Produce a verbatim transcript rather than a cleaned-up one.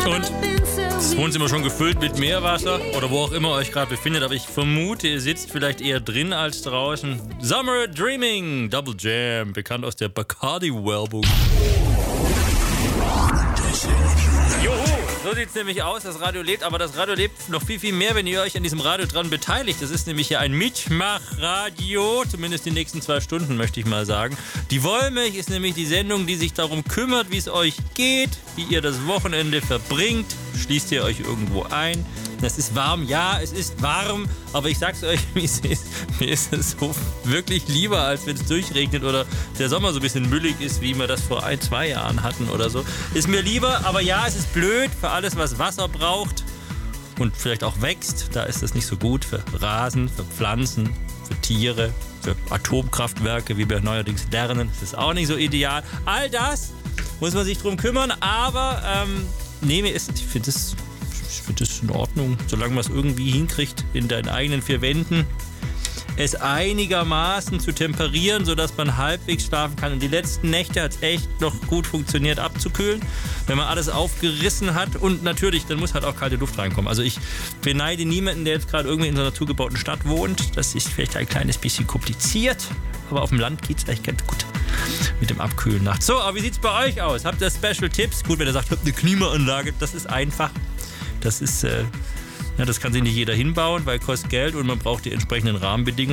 Und das Wohnzimmer schon gefüllt mit Meerwasser oder wo auch immer ihr euch gerade befindet, aber ich vermute, ihr sitzt vielleicht eher drin als draußen. Summer Dreaming, Double Jam, bekannt aus der Bacardi-Werbung. Juhu, so sieht es nämlich aus, das Radio lebt, aber das Radio lebt noch viel, viel mehr, wenn ihr euch an diesem Radio dran beteiligt. Das ist nämlich hier ein Mitmachradio, zumindest die nächsten zwei Stunden, möchte ich mal sagen. Die Wollmilch ist nämlich die Sendung, die sich darum kümmert, wie es euch geht, wie ihr das Wochenende verbringt. Schließt ihr euch irgendwo ein? Es ist warm, ja, es ist warm, aber ich sag's euch, wie es ist. Mir ist es so wirklich lieber, als wenn es durchregnet oder der Sommer so ein bisschen müllig ist, wie wir das vor ein, zwei Jahren hatten oder so. Ist mir lieber, aber ja, es ist blöd für alles, was Wasser braucht und vielleicht auch wächst. Da ist es nicht so gut für Rasen, für Pflanzen, für Tiere, für Atomkraftwerke, wie wir neuerdings lernen. Das ist auch nicht so ideal. All das muss man sich drum kümmern, aber ähm, nee, mir ist, ich finde es Ich finde das in Ordnung, solange man es irgendwie hinkriegt, in deinen eigenen vier Wänden es einigermaßen zu temperieren, sodass man halbwegs schlafen kann. Und die letzten Nächte hat es echt noch gut funktioniert, abzukühlen, wenn man alles aufgerissen hat. Und natürlich, dann muss halt auch kalte Luft reinkommen. Also ich beneide niemanden, der jetzt gerade irgendwie in so einer zugebauten Stadt wohnt. Das ist vielleicht ein kleines bisschen kompliziert, aber auf dem Land geht es echt ganz gut mit dem Abkühlen nachts. So, aber wie sieht es bei euch aus? Habt ihr Special Tipps? Gut, wenn ihr sagt, habt eine Klimaanlage, das ist einfach. Das ist, äh, ja, das kann sich nicht jeder hinbauen, weil kostet Geld und man braucht die entsprechenden Rahmenbedingungen.